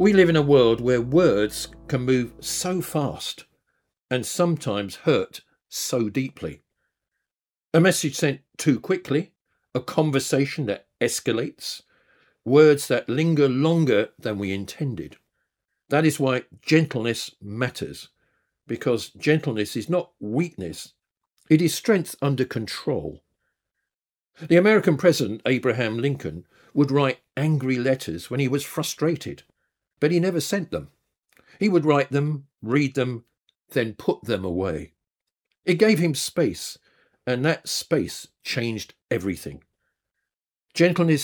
We live in a world where words can move so fast and sometimes hurt so deeply. A message sent too quickly, a conversation that escalates, words that linger longer than we intended. That is why gentleness matters, because gentleness is not weakness, it is strength under control. The American president, Abraham Lincoln, would write angry letters when he was frustrated, but he never sent them. He would write them, read them, then put them away. It gave him space, and that space changed everything. Gentleness